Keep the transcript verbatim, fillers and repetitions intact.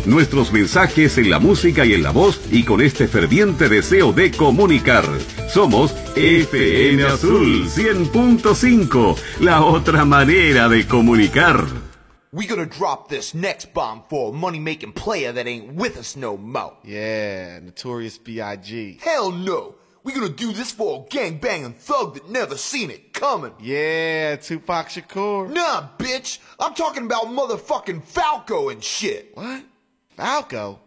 nuestros mensajes en la música y en la voz y con este ferviente deseo de comunicar. Somos F M Azul cien punto cinco, la otra manera de comunicar. We gonna drop this next bomb for a money-making player that ain't with us no more. Yeah, Notorious B I G Hell no. We gonna do this for a gangbanging thug that never seen it coming. Yeah, Tupac Shakur. Nah, bitch. I'm talking about motherfucking Falco and shit. What? Falco?